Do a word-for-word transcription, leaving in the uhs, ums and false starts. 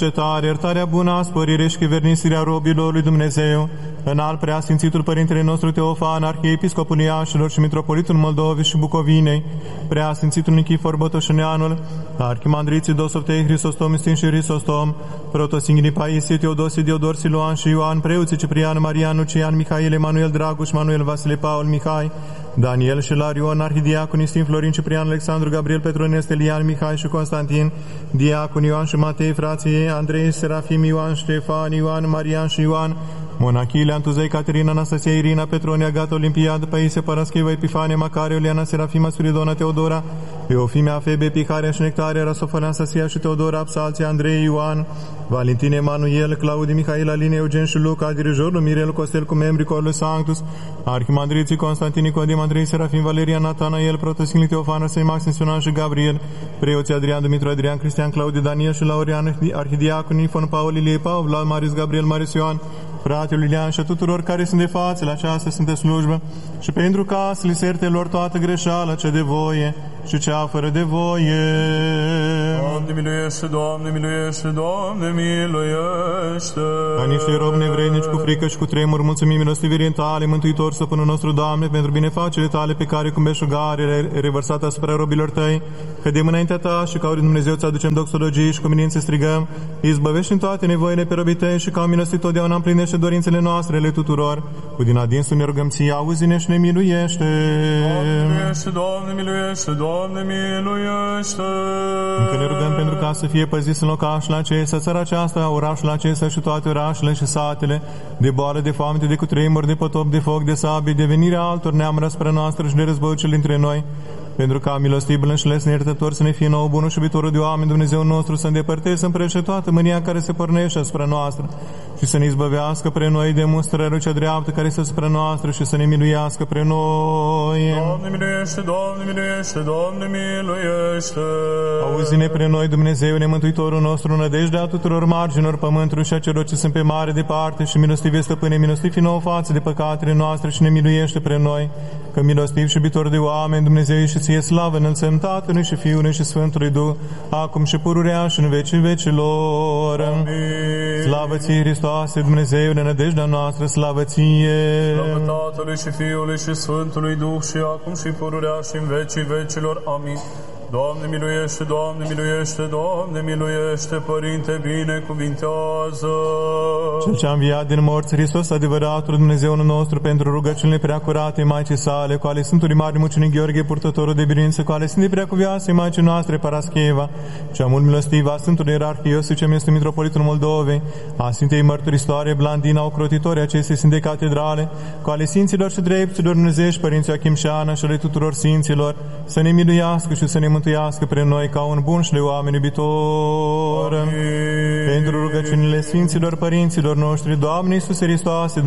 cercetare, iertarea bună, spărire și chivernisirea robilor lui Dumnezeu, în al preasfințitul Părintele nostru Teofan, Arhiepiscopul Iașilor și Mitropolitul Moldovei și Bucovinei, preasfințitul Nichifor Botoșăneanul, Arhimandriții Dosoftei, Hristostom, Istin și Hristostom, Protosinghii Paisie, Teodosie, Diodor, Siluan și Ioan, preoții Ciprian, Marian, Lucian, Mihail, Emanuel, Dragoș, Manuel, Vasile, Paul, Mihai, Daniel și Larion, Arhidiacon, Istin, Florin, Ciprian, Alexandru, Gabriel, Petronest, Elian, Mihai și Constantin, Diacon, Ioan și Matei, frații ei, Andrei, Serafim, Ioan, Ștefan, Ioan, Marian și Ioan, Monachile, Antuzei, Caterina, Anastasia, Irina, Petronia, Gata, Olimpiad, Paisie, Paraschiva, Epifanie, Macare, Iuliana, Serafima, Spiridona, Teodora, Eofimia, Febe, Picaria și Nectaria, Rasofania, Anastasia și Teodora, Absalția, Andrei, Ioan, Valentine, Emanuel, Claudi, Mihail, Aline, Eugen și Luca, dirijorul Mirel, Costel cu membrii Corului Sanctus, Arhimandriții Constantin, Nicodim, Andrei, Serafim, Valerian, Natanael, Protosinghii Teofan, Arsei, Maxim, Sionan și Gabriel, preoții Adrian, Dumitru, Adrian, Cristian, Claudiu, Daniel și Laurian, Arhidiacon, Ifon, Paul, Ilie, Paul, Vlad, Marius, Gabriel, Marius Ioan, fratele Iulian și a tuturor care sunt de față la această sfântă slujbă și pentru ca să li se ierte lor toată greșeala cea de voie și cea fără de voie. Doamne miluiește, Doamne miluiește, Doamne miluiește. Ca niște robi nevrednici cu frică și cu tremur, mulțumim milostivirii Tale, Mântuitor, Stăpânul nostru, Doamne, pentru binefacerile Tale pe care cu beșugare revărsate asupra robilor Tăi, că de înaintea Ta și ca ori Dumnezeu ți aducem doxologii și cu minință strigăm, izbăvești în toate nevoile pe robii Tăi și ca milosit totdeauna împlinește dorințele noastre ale tuturor. Cu din adinsul ne rugăm Ție, auzi-ne și ne miluiește. Doamne miluiește, Doamne miluiește, Doamne miluiește. Încă ne rugăm pentru ca să fie păzit în locașul acesta, țara aceasta, orașul acesta și toate orașele și satele, de boală, de foamete, de cutremur, de potop, de foc, de sabie, de venirea altor neamuri asupra noastră și de războiul dintre noi, pentru ca milostibil și lesne iertător să ne fie nouă bunul și iubitorul de oameni, Dumnezeu nostru, să îndepărteze, să împrește toată mânia care se pornește asupra noastră și să ne izbăvească pre noi de mustrarea cea dreaptă care este asupra noastră și să ne miluiască pre noi. Doamne miluiește, Doamne miluiește, Doamne miluiește. Auzi-ne pre noi, Dumnezeule, Mântuitorul nostru, nădejdea tuturor marginilor pământului și a celor ce sunt pe mare departe și milostive stăpâne, milostivi nouă față de păcatele noastre și ne miluiește pre noi, că milostiv și iubitor de oameni, Dumnezeu și Ție slavă înălțăm Tatălui și Fiului și Sfântului Duh, acum și pururea și în vecii vecilor. Amin. Slavă Ție, Hristoase, Dumnezeule, nădejdea noastră, slavă Ție. Slavă Tatălui și Fiului și Sfântului Duh și acum și pururea și în vecii vecilor. Amin. Doamne miluiește, Doamne miluiește, Doamne miluiește, Părinte binecuvintează. Cel ce a înviat din morți, Hristos adevăratul Dumnezeul nostru, pentru rugăciunile preacurate Maicii sale, cu ale Sfântului Mare Mucenic Gheorghe, purtătorul de biruință, cu ale Sfintei Preacuvioase Maicii noastre, Parascheva, cea mult milostivă a Sfântului Ierarh Iosif, cea este Mitropolitul Moldovei, a Sfintei Mărturitoare Blandina, ocrotitorii acestei Sfinte Catedrale, cu ale Sfinților și Dreptilor Dumnezeiești, Părinții Achim și Ana și ale tuturor Sfinților, să ne miluiască și să ne mântuiască pre noi ca un bun și de oameni iubitor. Pentru rugăciunile Sfinților Părinților noștri, Doamne Iisuse Hristoase,